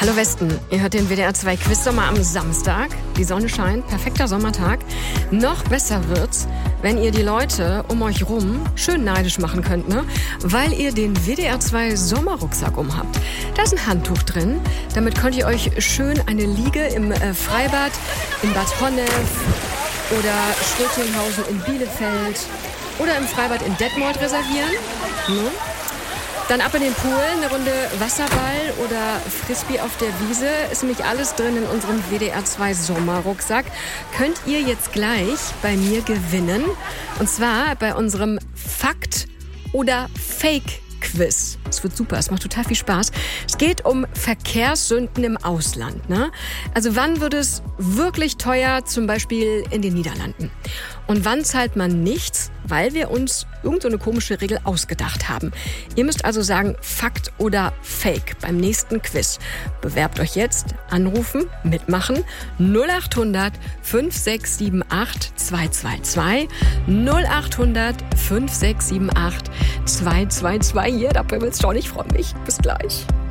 Hallo Westen, ihr hört den WDR 2 Quiz-Sommer am Samstag. Die Sonne scheint, perfekter Sommertag. Noch besser wird's, wenn ihr die Leute um euch rum schön neidisch machen könnt, ne? Weil ihr den WDR 2 Sommerrucksack umhabt. Da ist ein Handtuch drin. Damit könnt ihr euch schön eine Liege im Freibad in Bad Honnef oder Schrötinghausen in Bielefeld oder im Freibad in Detmold reservieren. Ne? Dann ab in den Pool, eine Runde Wasserball oder Frisbee auf der Wiese. Ist nämlich alles drin in unserem WDR 2 Sommerrucksack. Könnt ihr jetzt gleich bei mir gewinnen. Und zwar bei unserem Fakt- oder Fake-Quiz. Es wird super, es macht total viel Spaß. Es geht um Verkehrssünden im Ausland. Ne? Also wann wird es wirklich teuer, zum Beispiel in den Niederlanden? Und wann zahlt man nichts, weil wir uns irgendeine komische Regel ausgedacht haben? Ihr müsst also sagen, Fakt oder Fake beim nächsten Quiz. Bewerbt euch jetzt, anrufen, mitmachen. 0800 5678 222. 0800 5678 222. Ja, da bibbelt's schon, ich freue mich. Bis gleich.